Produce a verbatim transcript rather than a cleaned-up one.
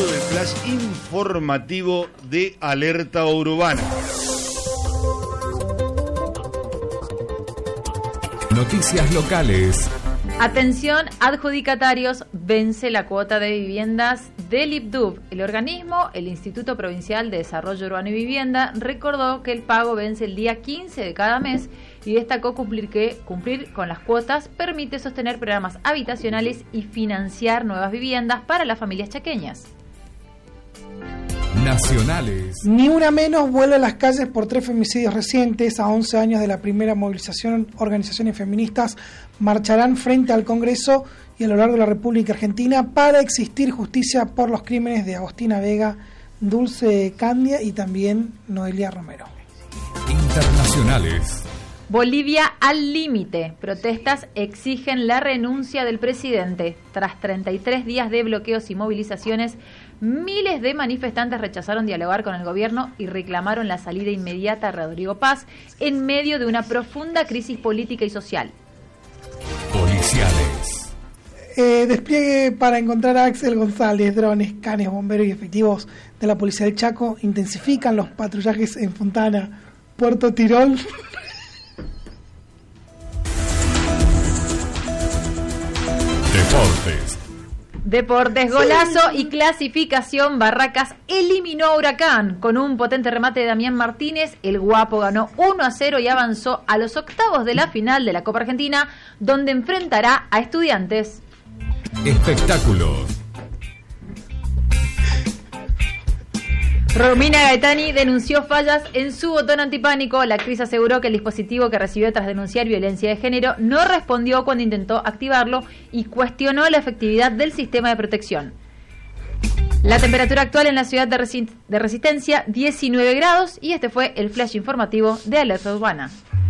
momento del flash informativo de Alerta Urbana. Noticias locales. Atención, adjudicatarios, vence la cuota de viviendas del I P D U B. El organismo, el Instituto Provincial de Desarrollo Urbano y Vivienda, recordó que el pago vence el día quince de cada mes y destacó cumplir que cumplir con las cuotas permite sostener programas habitacionales y financiar nuevas viviendas para las familias chaqueñas. Nacionales. Ni una menos vuelve a las calles por tres femicidios recientes. A once años de la primera movilización, organizaciones feministas marcharán frente al Congreso y a lo largo de la República Argentina para exigir justicia por los crímenes de Agostina Vega, Dulce Candia y también Noelia Romero. Internacionales. Bolivia al límite. Protestas exigen la renuncia del presidente. Tras treinta y tres días de bloqueos y movilizaciones, miles de manifestantes rechazaron dialogar con el gobierno y reclamaron la salida inmediata de Rodrigo Paz en medio de una profunda crisis política y social. Policiales. Eh, despliegue para encontrar a Axel González. Drones, canes, bomberos y efectivos de la Policía del Chaco intensifican los patrullajes en Fontana, Puerto Tirol. Deportes. Deportes, golazo y clasificación. Barracas eliminó a Huracán con un potente remate de Damián Martínez. El Guapo ganó uno a cero y avanzó a los octavos de la final de la Copa Argentina, donde enfrentará a Estudiantes. Espectáculos. Romina Gaetani denunció fallas en su botón antipánico. La actriz aseguró que el dispositivo que recibió tras denunciar violencia de género no respondió cuando intentó activarlo y cuestionó la efectividad del sistema de protección. La temperatura actual en la ciudad de, Resi- de Resistencia, diecinueve grados, y este fue el flash informativo de Alerta Urbana.